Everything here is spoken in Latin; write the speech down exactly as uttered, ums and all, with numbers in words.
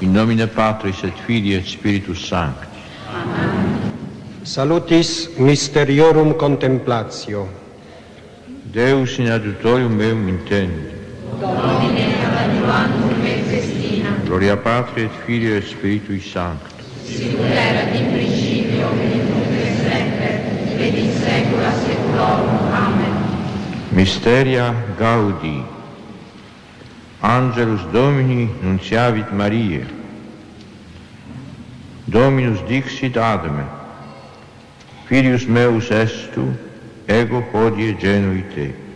In nomine Patris et Filii et Spiritus Sancti. Amen. Salutis Mysteriorum Contemplatio. Deus in adiutorium meum intende. Domine ad adiuvantum me festina. Gloria Patri et Filii et Spiritui Sancti. Sicut erat in principio, et nunc et semper, et in saecula saeculorum. Amen. Mysteria Gaudi. Angelus Domini nunciavit Mariae. Dominus dixit Adame. Filius meus est tu, ego hodie genui te.